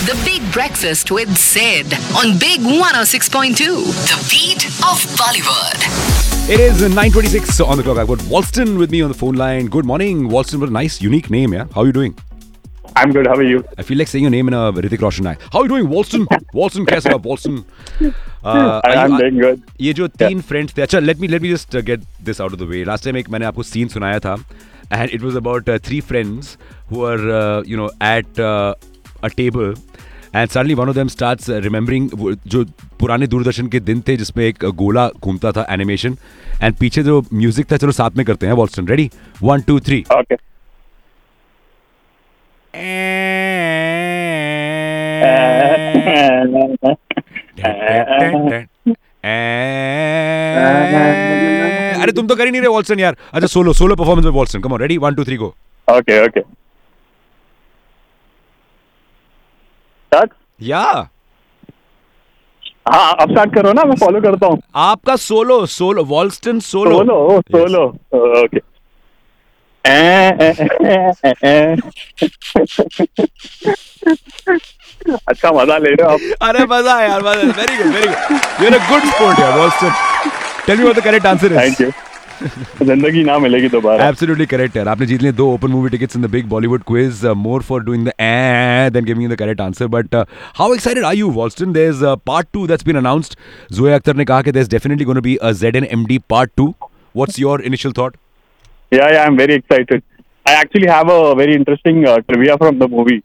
The Big Breakfast with Sid on Big 106.2. The beat of Bollywood. It is 9:26 on the clock. I've got Walston with me on the phone line. Good morning, Walston. What a nice, unique name, yeah? How are you doing? I'm good. How are you? I feel like saying your name in a Hrithik Roshan eye. How are you doing, Walston? Walston, कैसा है, Walston? I'm doing good. ये जो तीन friends थे, अच्छा, let me just get this out of the way. Last time एक मैंने आपको scene सुनाया था, and it was about three friends who are, at a table, and suddenly one of them starts remembering जो पुराने दूरदर्शन के दिन थे जिसमें एक गोला घूमता था एनिमेशन, and पीछे जो म्यूजिक था, चलो साथ में करते हैं, Walston. Ready? 1, 2, 3. Okay. अरे तुम तो कर ही नहीं रहे वॉल्सन यार. अच्छा सोलो परफॉर्मेंस में वॉल्सन. Come on, ready 1 2 3 go. Okay. Start. या हाँ, अब स्टार्ट करो ना, मैं फॉलो करता हूँ. आपका सोलो वॉल्स्टन सोलो. ओके. अच्छा मजा ले रहे हो आप. अरे मजा है यार, मजा. Very good. You are a good sport यार वॉल्स्टन. Tell me what the correct answer is. Thank you. जिंदगी ना मिलेगी दोबारा. Absolutely correct यार. आपने जीत लिए 2 open movie tickets in the big Bollywood quiz. More for doing the than giving you the correct answer. But how excited are you, Walston? There's part 2 that's been announced. Zoya Akhtar ने कहा कि there's definitely going to be a ZNMD part 2. What's your initial thought? Yeah, I'm very excited. I actually have a very interesting trivia from the movie.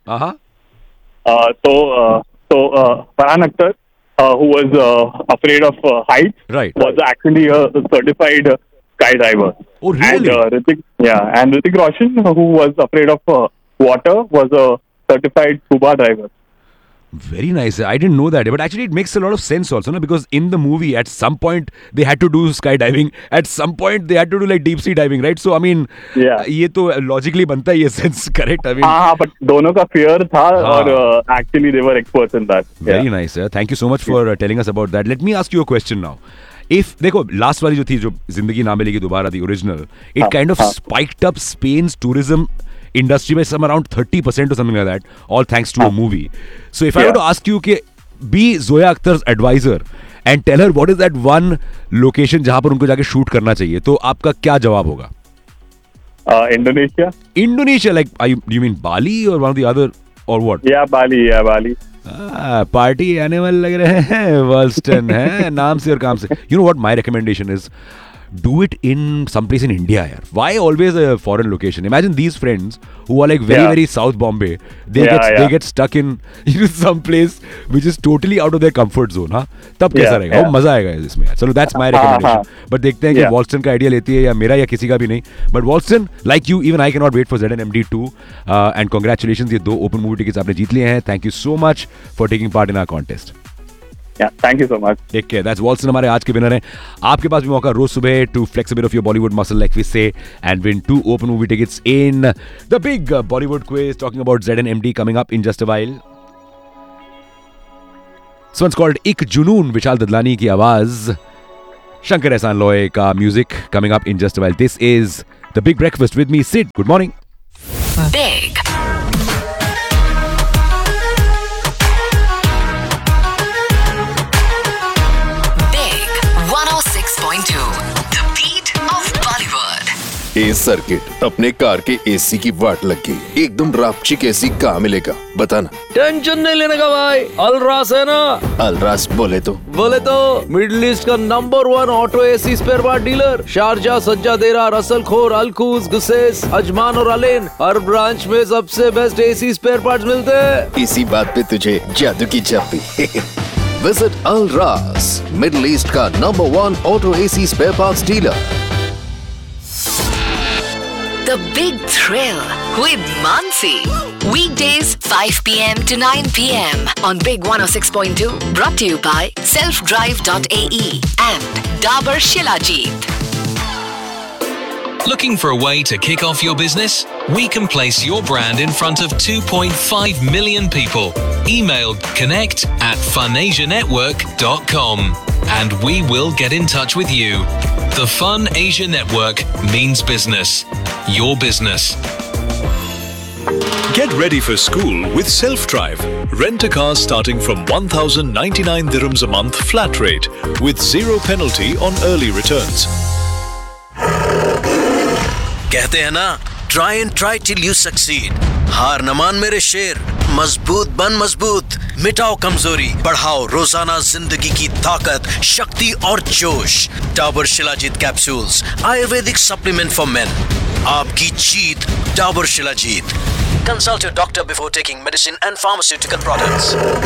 So Farhan Akhtar, who was afraid of heights, Right. was actually a certified skydiver. Oh, really? And Hrithik Roshan, who was afraid of water, was a certified scuba diver. Very nice. I didn't know that. But actually it makes a lot of sense also, no? Because in the movie, at some point, they had to do skydiving. At some point, they had to do like deep sea diving, right? So, I mean, ये तो logically बनता है ये sense, correct? I mean, हाँ, but दोनों का fear था और actually they were experts in that. Very nice. Thank you so much for telling us about that. Let me ask you a question now. If देखो last वाली जो थी, जो जिंदगी ना मिलेगी दोबारा, the original, it kind of spiked up Spain's tourism industry by some around 30% or something like that, all thanks to a movie. So if I were to ask you कि be Zoya Akhtar's advisor and tell her what is that one location जहाँ पर उनको जाके shoot करना चाहिए, तो आपका क्या जवाब होगा? Indonesia, like do you mean Bali or one of the other or what? Yeah, Bali. Party animal लग रहे हैं वॉल्स्टन है नाम से और काम से. You know what my recommendation is? Do it in some place in India, yaar. Why always a foreign location? Imagine these friends who are like very South Bombay. They get stuck in some place which is totally out of their comfort zone. हाँ, तब कैसा रहेगा? वो मजा आएगा इसमें. चलो, that's my recommendation. But देखते हैं कि Walston का idea लेती है या मेरा या किसी का भी नहीं. But Walston, like you, even I cannot wait for ZNMD 2. And congratulations, ये 2 open movie tickets आपने जीत लिए हैं. Thank you so much for taking part in our contest. Yeah, thank you so much. Take care. That's Walston हमारे आज के winner हैं. आपके पास भी मौका रोज सुबह to flex a bit of your Bollywood muscle, like we say, and win 2 open movie tickets in the big Bollywood quiz. Talking about ZNMD coming up in just a while. This one's called Ik Junoon, Vishal Dadlani की आवाज, Shankar Ehsaan Loy का music coming up in just a while. This is the Big Breakfast with me, Sid. Good morning. Big A circuit अपने car के AC की वाट लग गई. एकदम रापचिक AC कहाँ मिलेगा बताना. टेंशन नहीं लेने का भाई, अलरास है ना. अलरास बोले तो मिडिल ईस्ट का number 1 auto AC spare part dealer. Sharjah, सज्जादेरा, Russell खोर, अलकूज, गुसेस, अजमान और अलेन, हर ब्रांच में सबसे बेस्ट एसी स्पेयर पार्ट्स मिलते हैं. इसी बात पे तुझे जादू की चाबी. विजिट अलरास, मिडिल ईस्ट का number 1 auto AC spare parts dealer. The Big Thrill with Mansi. Weekdays 5 p.m. to 9 p.m. on Big 106.2. Brought to you by selfdrive.ae and Dabur Shilajit. Looking for a way to kick off your business? We can place your brand in front of 2.5 million people. Email connect@funasianetwork.com and we will get in touch with you. The Fun Asia Network means business. Your business. Get ready for school with Self-Drive. Rent a car starting from 1,099 dirhams a month flat rate with zero penalty on early returns. कहते हैं ना, try and try till you succeed. हार न मान मेरे शेर, मजबूत बन मजबूत, मिटाओ कमजोरी, बढ़ाओ रोजाना जिंदगी की ताकत, शक्ति और जोश. Dabur shilajit capsules, Ayurvedic supplement for main. आपकी जीत, Dabur shilajit. Consult your doctor before taking medicine and pharmaceutical products.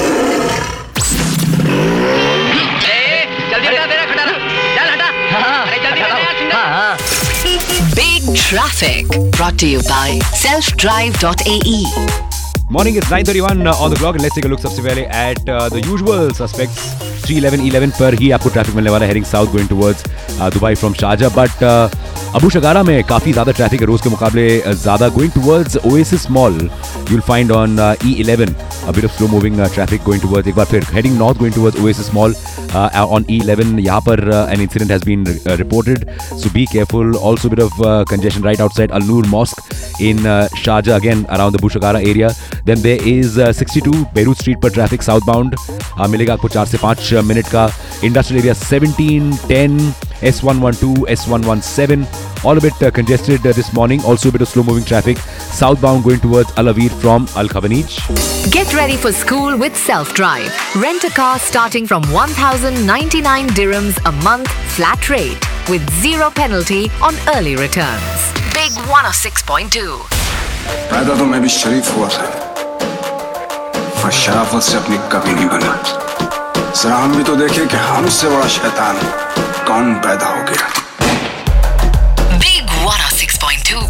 Big Traffic. Brought to you by selfdrive.ae. Morning, it's 9:31 on the clock and let's take a look सबसे पहले at the usual suspects. 311 पर ही आपको traffic मिलने वाला है heading south going towards Dubai from Sharjah, but Abu शगारा में काफ़ी ज़्यादा ट्रैफिक है रोज़ के मुकाबले ज़्यादा. Going towards Oasis Mall you'll find on E11 a bit of slow moving traffic going towards, एक बार फिर heading north going towards Oasis Mall on E11 यहाँ पर an incident has been reported, so be careful. Also a bit of congestion right outside Al Noor Mosque in Sharjah, again around the Bushagara area. Then there is 62 Beirut Street पर traffic southbound मिलेगा आपको 4 से 5 minute का. Industrial area 17, 10, S112, S117 all a bit congested this morning. Also a bit of slow moving traffic southbound going towards Al Aweer from Al Khawanij. Get ready for school with Self-Drive. Rent a car starting from 1,099 dirhams a month flat rate with zero penalty on early returns. Big 106.2. पैदा तो मैं भी शरीफ हुआ था, पर शराफत से अपनी कभी नहीं बना. जरा हम भी तो देखें कि हमसे बड़ा शैतान कौन पैदा हो गया.